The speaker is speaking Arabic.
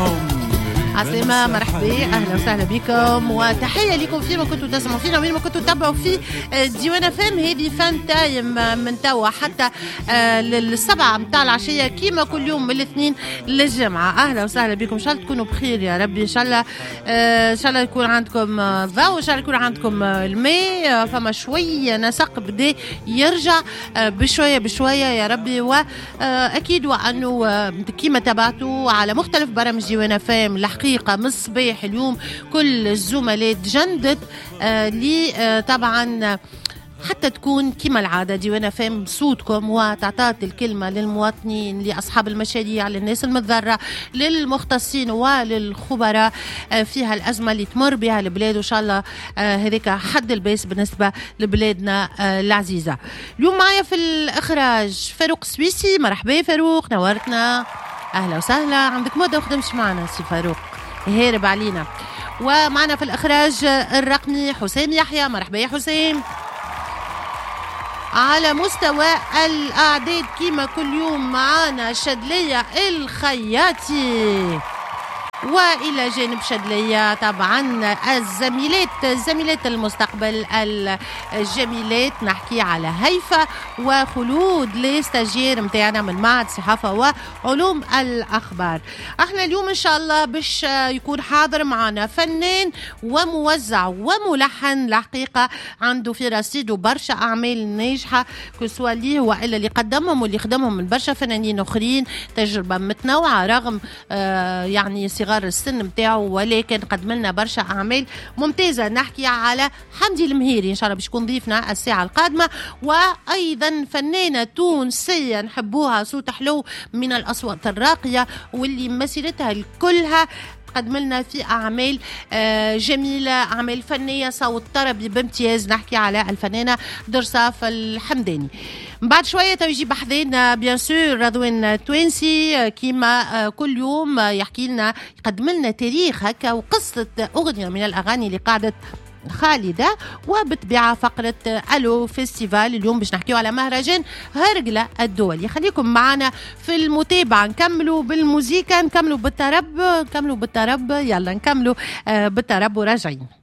عسلامة، مرحبا، أهلا وسهلا بكم وتحية لكم فيما كنتوا تسمعوا فينا وين ما كنتوا تتابعوا في ديوان فام. هذه فان تايم من توا حتى للسبعة متاع العشية كيما كل يوم من الاثنين للجمعة. أهلا وسهلا بكم، إن شاء الله تكونوا بخير يا ربي، إن شاء الله إن شاء الله يكون عندكم ضوء، إن شاء الله يكون عندكم الماء، فما شوية نسق بدا يرجع بشوية بشوية يا ربي. وأكيد وأنه كيما تابعتوا على مختلف برامج ديوان فام الحقيقة من الصباح اليوم كل الزملاء تجندت لي طبعا حتى تكون كما العادة ديوان فهم صوتكم وتعطات الكلمة للمواطنين، لأصحاب المشاريع، للناس المتضررة، للمختصين وللخبراء في هالأزمة اللي تمر بها البلاد، وإن شاء الله هذيك حد الباس بالنسبة لبلادنا العزيزة. اليوم معايا في الإخراج فاروق سويسي. مرحبا فاروق، نورتنا، أهلا وسهلا. عندك مدة وخدمش معنا سي فاروق، هارب علينا. ومعنا في الإخراج الرقمي حسام يحيى. مرحبا يا حسام. على مستوى الأعداد كيما كل يوم معانا شدلية الخياطي، وإلى جانب شدلية طبعا زميلات المستقبل الجميلات، نحكي على هيفا وخلود لستاجير متاعنا من معهد صحافة وعلوم الأخبار. احنا اليوم إن شاء الله باش يكون حاضر معنا فنان وموزع وملحن، الحقيقة عنده في رصيده برشا أعمال ناجحة كسوا ليه وإلا اللي قدمهم واللي خدمهم من برشا فنانين أخرين، تجربة متنوعة رغم يعني صغار السن متاعه، ولكن قدم لنا برشا أعمال ممتازة. نحكي على حمدي المهيري إن شاء الله باش يكون ضيفنا الساعة القادمة، وأيضا فنانة تونسية نحبوها، صوت حلو من الأصوات الراقية واللي مسيرتها كلها قدم لنا في أعمال جميلة، أعمال فنية صوت طربي بامتياز. نحكي على الفنانة درصاف الحمداني. بعد شوية يجي بحذينا بيان سور رضوان توينسي كيما كل يوم يحكي لنا، يقدم لنا تاريخ هكا وقصة أغنية من الأغاني اللي قاعدة خالدة، وبتبيع فقرة ألو فيستيفال. اليوم باش نحكيو على مهرجان هرقلة الدولي. خليكم معنا في المتابعة، نكملوا بالموسيقى، نكملوا بالطرب، يلا نكملوا بالطرب وراجعين.